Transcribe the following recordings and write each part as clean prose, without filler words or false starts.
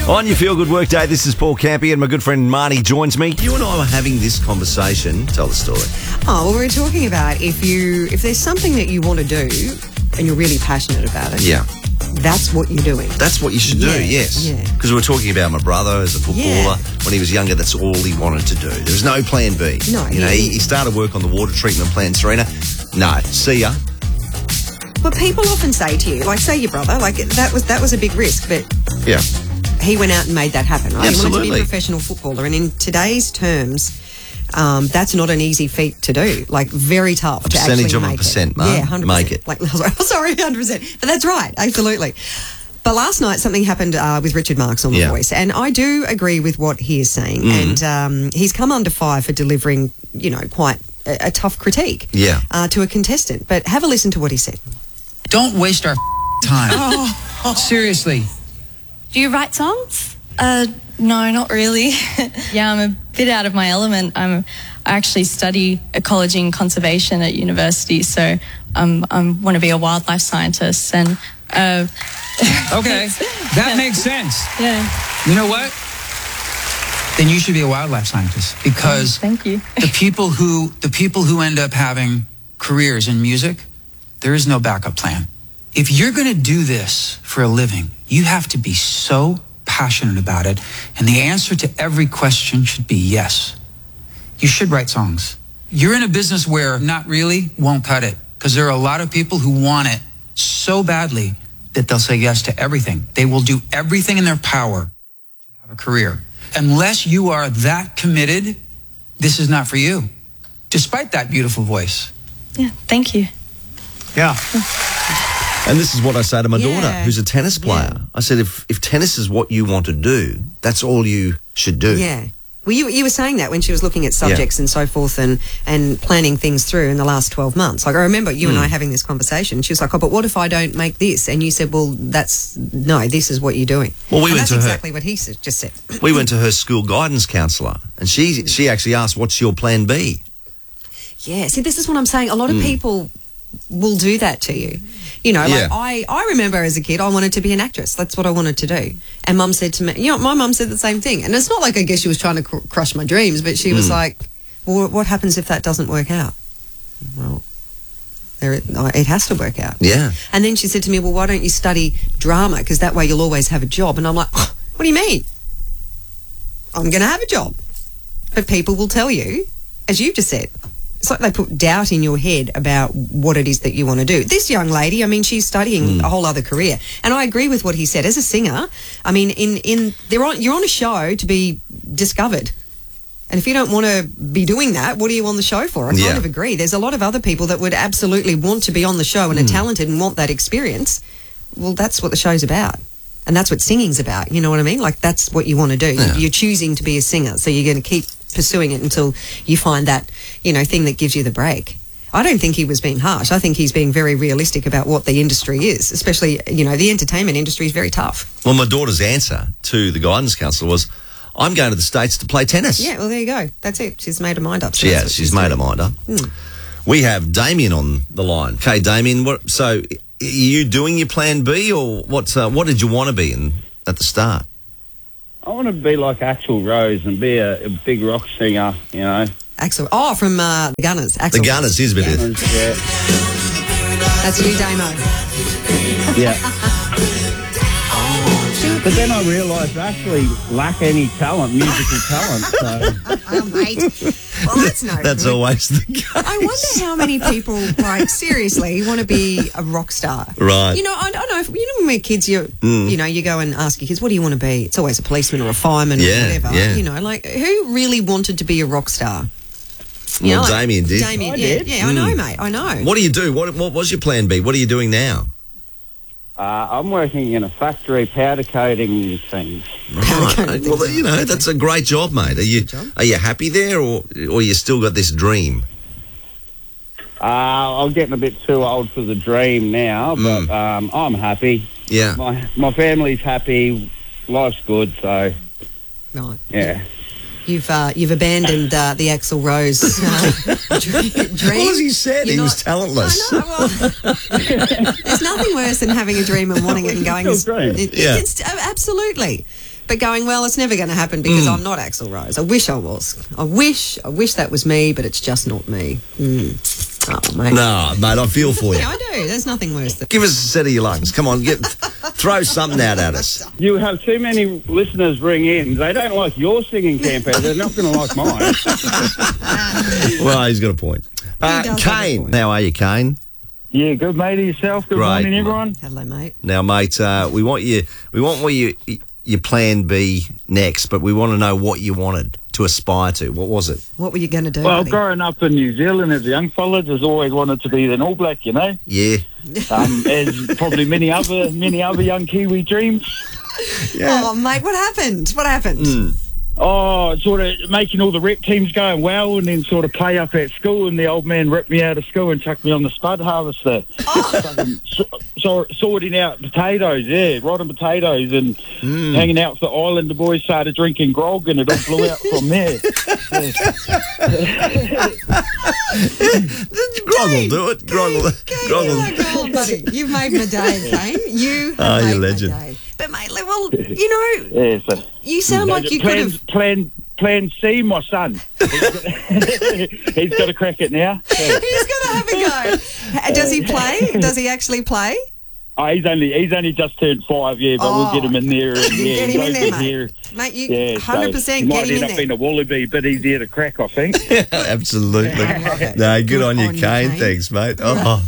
On your Feel Good Work Day, this is Paul Campy and my good friend Marnie joins me. You and I were having this conversation. Tell the story. Oh, well, we were talking about if there's something that you want to do and you're really passionate about it. Yeah. That's what you're doing. That's what you should do, yes. Yeah. Because we were talking about my brother as a footballer. Yeah. When he was younger, that's all he wanted to do. There was no plan B. No. You know, he started work on the water treatment plant, Serena. No, see ya. But people often say to you, like, say your brother, like, that was a big risk, but Yeah. he went out and made that happen, right? He wanted to be Absolutely. a professional footballer. And in today's terms, that's not an easy feat to do. Like, very tough to actually Percentage of a make percent, it. Mark. Yeah, 100%. Make it. Like, sorry, 100%. But that's right, absolutely. But last night something happened with Richard Marks on The Voice, and I do agree with what he is saying. And he's come under fire for delivering, quite a tough critique to a contestant. But have a listen to what he said. Don't waste our time. Seriously. Do you write songs? No, not really. Yeah, I'm a bit out of my element. I actually study ecology and conservation at university, so I want to be a wildlife scientist. And Okay, that makes sense. yeah, You know what? Then you should be a wildlife scientist, because thank you. the people who end up having careers in music, there is no backup plan. If you're going to do this for a living, you have to be so passionate about it, and the answer to every question should be yes. You should write songs. You're in a business where not really won't cut it, because there are a lot of people who want it so badly that they'll say yes to everything. They will do everything in their power to have a career. Unless you are that committed, this is not for you, despite that beautiful voice. Yeah, thank you. Yeah. And this is what I say to my daughter, Yeah. who's a tennis player. Yeah. I said, if tennis is what you want to do, that's all you should do. Yeah. Well, you were saying that when she was looking at subjects and so forth and planning things through in the last 12 months. Like, I remember you and I having this conversation. She was like, oh, but what if I don't make this? And you said, well, this is what you're doing. Well, and that's exactly what he just said. We went to her school guidance counsellor, and she actually asked, what's your plan B? Yeah, see, this is what I'm saying. A lot of people will do that to you. Like I remember as a kid, I wanted to be an actress. That's what I wanted to do. And Mum said to me, my mum said the same thing. And it's not like I guess she was trying to crush my dreams, but she was like, well, what happens if that doesn't work out? Well, it has to work out. Yeah. And then she said to me, well, why don't you study drama? Because that way you'll always have a job. And I'm like, what do you mean? I'm going to have a job. But people will tell you, as you've just said, it's like they put doubt in your head about what it is that you want to do. This young lady, I mean, she's studying a whole other career. And I agree with what he said. As a singer, I mean, you're on a show to be discovered. And if you don't want to be doing that, what are you on the show for? I kind of agree. There's a lot of other people that would absolutely want to be on the show and are talented and want that experience. Well, that's what the show's about. And that's what singing's about. You know what I mean? Like, that's what you want to do. Yeah. You're choosing to be a singer. So you're going to keep pursuing it until you find that, thing that gives you the break. I don't think he was being harsh. I think he's being very realistic about what the industry is, especially, the entertainment industry is very tough. Well, my daughter's answer to the guidance counsellor was, I'm going to the States to play tennis. Yeah, well, there you go. That's it. She's made her mind up. So She that's has. what She's made her mind up. We have Damien on the line. Okay, Damien, so are you doing your plan B, or what did you want to be at the start? I want to be like Axl Rose and be a big rock singer, Axel. Oh, from the Gunners. Axl. The Gunners is a bit of... Yeah. That's you, Damo. Yeah. But then I realised I actually lack any talent, musical talent. So. Oh, mate. Well, that's no That's good. always the case. I wonder how many people, seriously, want to be a rock star. Right. I don't know. When we're kids, you go and ask your kids, what do you want to be? It's always a policeman or a fireman or whatever. Yeah. Who really wanted to be a rock star? Well, Damien did. Damien, I did. Yeah, I know, mate. I know. What do you do? What was your plan B? What are you doing now? I'm working in a factory powder coating things. Right. Well, that's a great job, mate. Are you happy there, or you still got this dream? I'm getting a bit too old for the dream now, but I'm happy. Yeah. My family's happy. Life's good, so Right. yeah. You've abandoned the Axl Rose dream. Well, as he said, he was talentless. I know, well, there's nothing worse than having a dream and wanting it and going. Still dream. It's absolutely. but going, well, it's never going to happen because I'm not Axl Rose. I wish I was. I wish that was me, but it's just not me. Oh, mate. No, mate, I feel for you. Yeah, I do. There's nothing worse than... Give us a set of your lungs. Come on, throw something out at us. You have too many listeners ring in. They don't like your singing, Camper. They're not going to like mine. Well, he's got a point. does have a Kane, point. how are you, Kane? Yeah, good, matey. Yourself? Good Great, morning, mate. everyone. Hello, mate. Now, mate, we want what your plan B next, but we want to know what you wanted to aspire to. What was it? What were you going to do, Well, buddy? growing up in New Zealand as a young fella, just always wanted to be an All Black, you know. Yeah. As probably many other young Kiwi dreams. Oh, mate, what happened? What happened? Oh, sort of making all the rep teams going well, and then sort of play up at school, and the old man ripped me out of school and chucked me on the spud harvester. Sorting out potatoes, rotten potatoes, and hanging out for the island. The boys started drinking grog, and it all blew out from there. Grog will do it. Grog will. Oh, buddy, you've made my day, Kane. You have made you're a legend. my day. But, mate, well, you know, Yeah, so you sound like you could have... Plan C, my son. He's got to crack it now. He's going to have a go. Does he play? Does he actually play? Oh, he's only just turned 5, but we'll get him in there. And, Get him in there, mate. here. Mate, you Yeah, 100% he get might him in end up there. being a wallaby, but he's there to crack, I think. Absolutely. I love it. No, good on you, on you, Kane. Kane. Thanks, mate. Oh.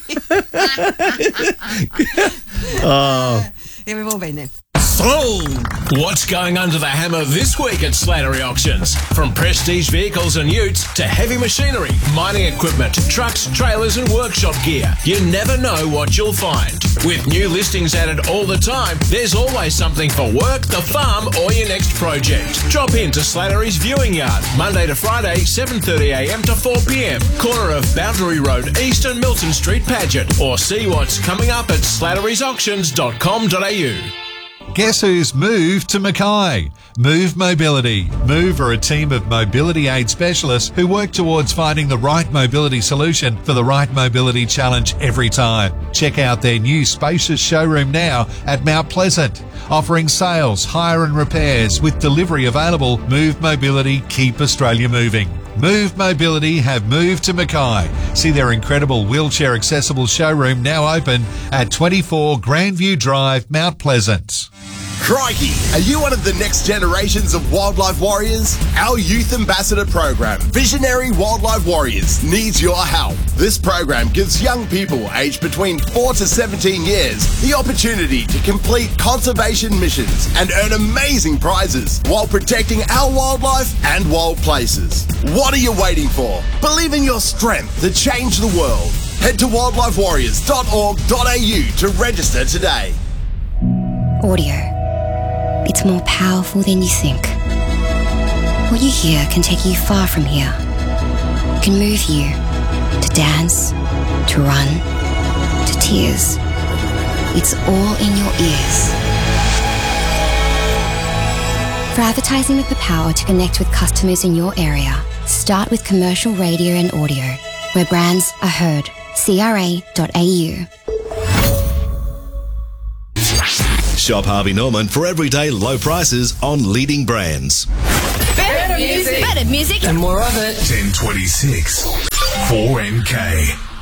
Yeah, we've all been there. Sold! What's going under the hammer this week at Slattery Auctions? From prestige vehicles and utes to heavy machinery, mining equipment, trucks, trailers and workshop gear. You never know what you'll find. With new listings added all the time, there's always something for work, the farm or your next project. Drop in to Slattery's Viewing Yard, Monday to Friday, 7:30am to 4pm, corner of Boundary Road East and Milton Street, Paget, or see what's coming up at slattery'sauctions.com.au. Guess who's moved to Mackay? Move Mobility. Move are a team of mobility aid specialists who work towards finding the right mobility solution for the right mobility challenge every time. Check out their new spacious showroom now at Mount Pleasant. Offering sales, hire and repairs with delivery available. Move Mobility, keep Australia moving. Move Mobility have moved to Mackay. See their incredible wheelchair accessible showroom now open at 24 Grandview Drive, Mount Pleasant. Crikey! Are you one of the next generations of wildlife warriors? Our Youth Ambassador program, Visionary Wildlife Warriors, needs your help. This program gives young people aged between 4 to 17 years the opportunity to complete conservation missions and earn amazing prizes while protecting our wildlife and wild places. What are you waiting for? Believe in your strength to change the world. Head to wildlifewarriors.org.au to register today. Audio. It's more powerful than you think. What you hear can take you far from here. It can move you to dance, to run, to tears. It's all in your ears. For advertising with the power to connect with customers in your area, start with commercial radio and audio, where brands are heard. CRA.au. Shop Harvey Norman for everyday low prices on leading brands. Better music. Better music. And more of it. 1026 4NK.